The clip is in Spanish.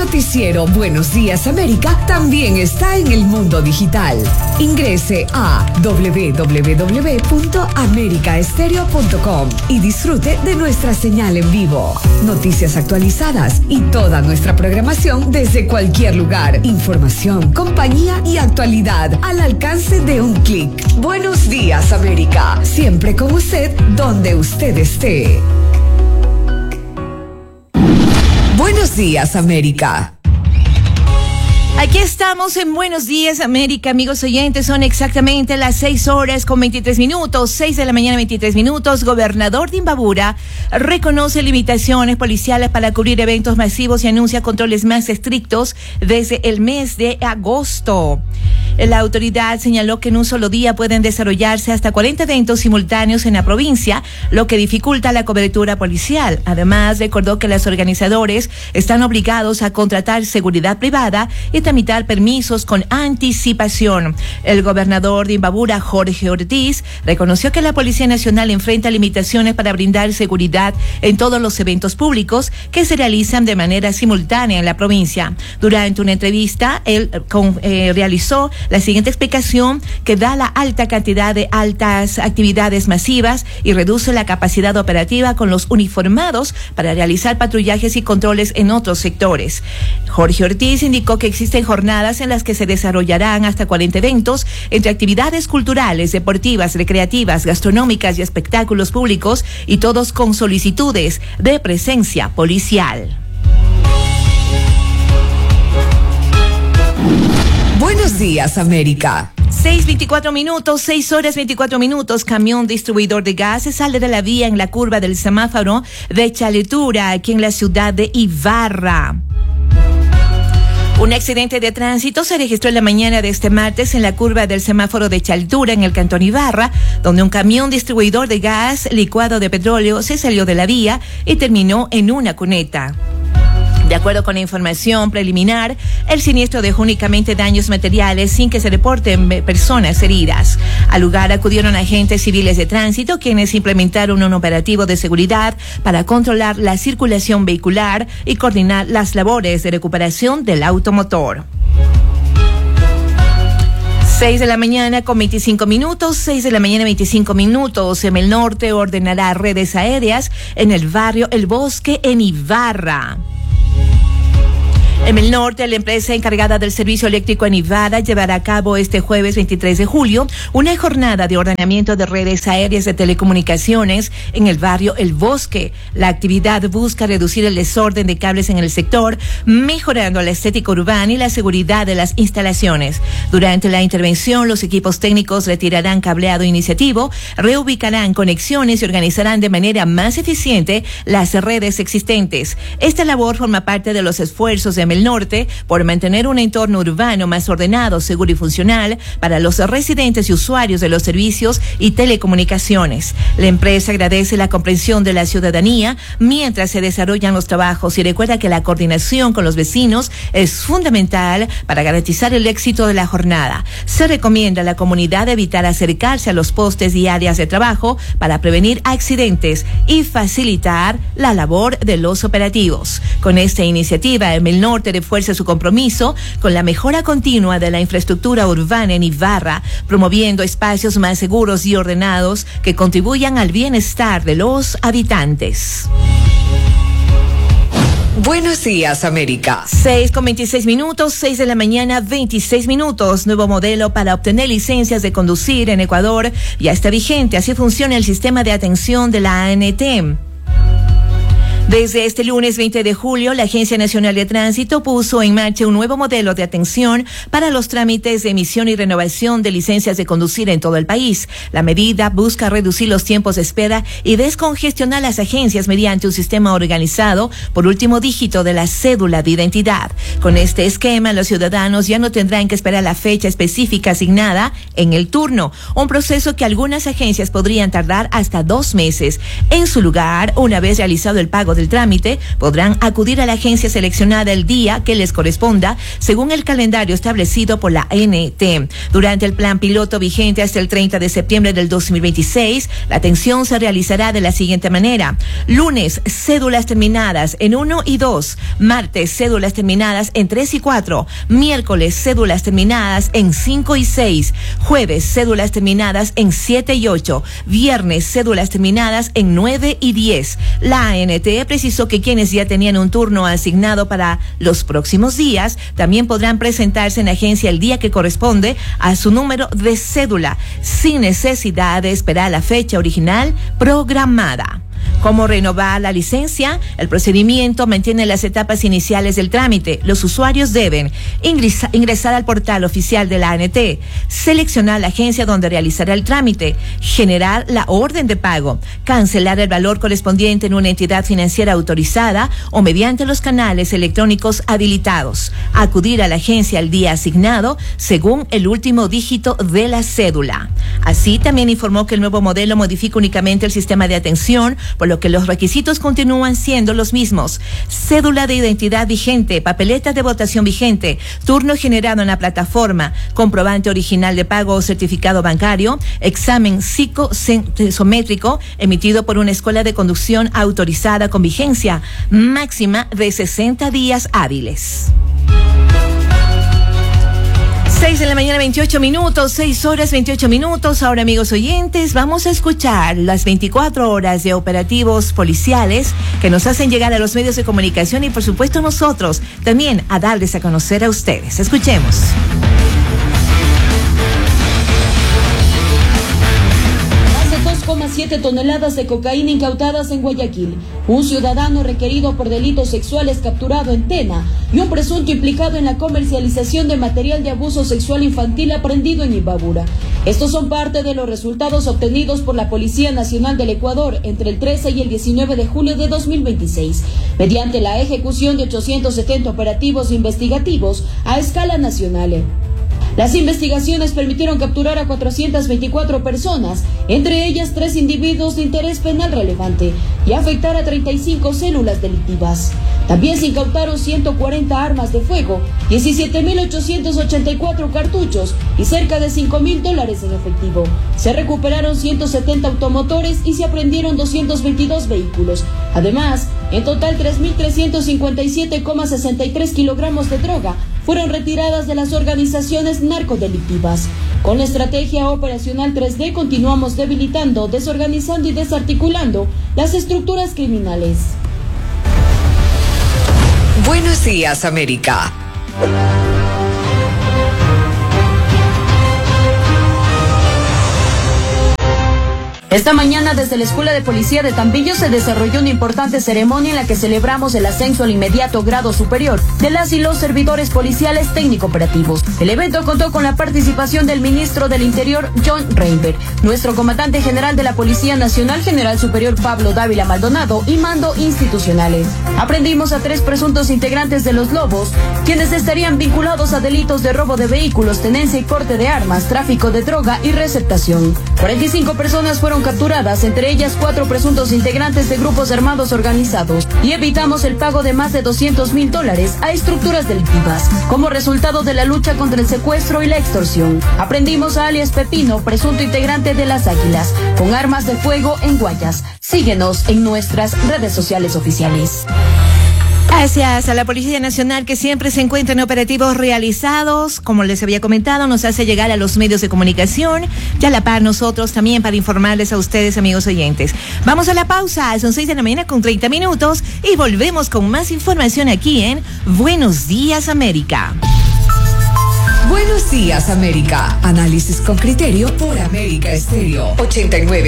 noticiero Buenos Días América también está en el mundo digital. Ingrese a www.americaestereo.com y disfrute de nuestra señal en vivo. Noticias actualizadas y toda nuestra programación desde cualquier lugar. Información, compañía y actualidad al alcance de un clic. Buenos Días América, siempre con usted donde usted esté. Buenos Días América. Aquí estamos en Buenos Días América, amigos oyentes. Son exactamente las 6 horas con 23 minutos, 6 de la mañana 23 minutos. Gobernador de Imbabura reconoce limitaciones policiales para cubrir eventos masivos y anuncia controles más estrictos desde el mes de agosto. La autoridad señaló que en un solo día pueden desarrollarse hasta 40 eventos simultáneos en la provincia, lo que dificulta la cobertura policial. Además, recordó que los organizadores están obligados a contratar seguridad privada y tramitar permisos con anticipación. El gobernador de Imbabura, Jorge Ortiz, reconoció que la Policía Nacional enfrenta limitaciones para brindar seguridad en todos los eventos públicos que se realizan de manera simultánea en la provincia. Durante una entrevista, él realizó la siguiente explicación, que da la alta cantidad de altas actividades masivas y reduce la capacidad operativa con los uniformados para realizar patrullajes y controles en otros sectores. Jorge Ortiz indicó que existen jornadas en las que se desarrollarán hasta 40 eventos entre actividades culturales, deportivas, recreativas, gastronómicas y espectáculos públicos, y todos con solicitudes de presencia policial. Buenos Días América. 6:24 minutos, 6 horas 24 minutos. Camión distribuidor de gas sale de la vía en la curva del semáforo de Chaletura, aquí en la ciudad de Ibarra. Un accidente de tránsito se registró en la mañana de este martes en la curva del semáforo de Chaletura, en el cantón Ibarra, donde un camión distribuidor de gas licuado de petróleo se salió de la vía y terminó en una cuneta. De acuerdo con la información preliminar, el siniestro dejó únicamente daños materiales sin que se reporten personas heridas. Al lugar acudieron agentes civiles de tránsito, quienes implementaron un operativo de seguridad para controlar la circulación vehicular y coordinar las labores de recuperación del automotor. 6 de la mañana con 25 minutos, 6 de la mañana 25 minutos. En el norte ordenará redes aéreas en el barrio El Bosque en Ibarra. En el norte, la empresa encargada del servicio eléctrico en Ibarra llevará a cabo este jueves 23 de julio una jornada de ordenamiento de redes aéreas de telecomunicaciones en el barrio El Bosque. La actividad busca reducir el desorden de cables en el sector, mejorando la estética urbana y la seguridad de las instalaciones. Durante la intervención, los equipos técnicos retirarán cableado iniciativo, reubicarán conexiones y organizarán de manera más eficiente las redes existentes. Esta labor forma parte de los esfuerzos de el norte por mantener un entorno urbano más ordenado, seguro y funcional para los residentes y usuarios de los servicios y telecomunicaciones. La empresa agradece la comprensión de la ciudadanía mientras se desarrollan los trabajos y recuerda que la coordinación con los vecinos es fundamental para garantizar el éxito de la jornada. Se recomienda a la comunidad evitar acercarse a los postes y áreas de trabajo para prevenir accidentes y facilitar la labor de los operativos. Con esta iniciativa, el norte refuerza su compromiso con la mejora continua de la infraestructura urbana en Ibarra, promoviendo espacios más seguros y ordenados que contribuyan al bienestar de los habitantes. Buenos Días América. 6 con 26 minutos, 6 de la mañana 26 minutos. Nuevo modelo para obtener licencias de conducir en Ecuador ya está vigente. Así funciona el sistema de atención de la ANT. Desde este lunes 20 de julio, la Agencia Nacional de Tránsito puso en marcha un nuevo modelo de atención para los trámites de emisión y renovación de licencias de conducir en todo el país. La medida busca reducir los tiempos de espera y descongestionar las agencias mediante un sistema organizado por último dígito de la cédula de identidad. Con este esquema, los ciudadanos ya no tendrán que esperar la fecha específica asignada en el turno, un proceso que algunas agencias podrían tardar hasta 2 meses. En su lugar, una vez realizado el pago de del trámite podrán acudir a la agencia seleccionada el día que les corresponda según el calendario establecido por la ANT. Durante el plan piloto vigente hasta el 30 de septiembre del 2026, la atención se realizará de la siguiente manera: lunes, cédulas terminadas en 1 y 2, martes, cédulas terminadas en 3 y 4, miércoles, cédulas terminadas en 5 y 6, jueves, cédulas terminadas en 7 y 8, viernes, cédulas terminadas en 9 y 10. La ANT precisó que quienes ya tenían un turno asignado para los próximos días también podrán presentarse en la agencia el día que corresponde a su número de cédula, sin necesidad de esperar la fecha original programada. ¿Cómo renovar la licencia? El procedimiento mantiene las etapas iniciales del trámite. Los usuarios deben ingresar al portal oficial de la ANT, seleccionar la agencia donde realizará el trámite, generar la orden de pago, cancelar el valor correspondiente en una entidad financiera autorizada o mediante los canales electrónicos habilitados, acudir a la agencia al día asignado según el último dígito de la cédula. Así, también informó que el nuevo modelo modifica únicamente el sistema de atención, por lo que los requisitos continúan siendo los mismos: cédula de identidad vigente, papeleta de votación vigente, turno generado en la plataforma, comprobante original de pago o certificado bancario, examen psicosométrico emitido por una escuela de conducción autorizada con vigencia máxima de 60 días hábiles. 6 de la mañana, 28 minutos, 6 horas, 28 minutos. Ahora, amigos oyentes, vamos a escuchar las 24 horas de operativos policiales que nos hacen llegar a los medios de comunicación y, por supuesto, nosotros también a darles a conocer a ustedes. Escuchemos. 2,7 toneladas de cocaína incautadas en Guayaquil. Un ciudadano requerido por delitos sexuales capturado en Tena y un presunto implicado en la comercialización de material de abuso sexual infantil aprendido en Imbabura. Estos son parte de los resultados obtenidos por la Policía Nacional del Ecuador entre el 13 y el 19 de julio de 2026, mediante la ejecución de 870 operativos investigativos a escala nacional. Las investigaciones permitieron capturar a 424 personas, entre ellas 3 individuos de interés penal relevante, y afectar a 35 células delictivas. También se incautaron 140 armas de fuego, 17.884 cartuchos y cerca de $5.000 en efectivo. Se recuperaron 170 automotores y se aprehendieron 222 vehículos. Además, en total 3.357,63 kilogramos de droga fueron retiradas de las organizaciones narcodelictivas. Con la estrategia operacional 3D continuamos debilitando, desorganizando y desarticulando las estructuras criminales. Buenos días, América. Esta mañana desde la Escuela de Policía de Tambillo se desarrolló una importante ceremonia en la que celebramos el ascenso al inmediato grado superior de las y los servidores policiales técnico-operativos. El evento contó con la participación del ministro del Interior, John Reinberg, nuestro comandante general de la Policía Nacional, general superior Pablo Dávila Maldonado, y mando institucionales. Aprendimos a 3 presuntos integrantes de los Lobos, quienes estarían vinculados a delitos de robo de vehículos, tenencia y porte de armas, tráfico de droga y receptación. 45 personas fueron capturadas, entre ellas 4 presuntos integrantes de grupos armados organizados, y evitamos el pago de más de $200.000 a estructuras delictivas, como resultado de la lucha contra el secuestro y la extorsión. Aprendimos a alias Pepino, presunto integrante de las Águilas, con armas de fuego en Guayas. Síguenos en nuestras redes sociales oficiales. Gracias a la Policía Nacional, que siempre se encuentra en operativos realizados, como les había comentado, nos hace llegar a los medios de comunicación y a la par nosotros también para informarles a ustedes, amigos oyentes. Vamos a la pausa, son 6 de la mañana con 30 minutos y volvemos con más información aquí en Buenos Días, América. Buenos días, América. Análisis con criterio por América Estéreo 89.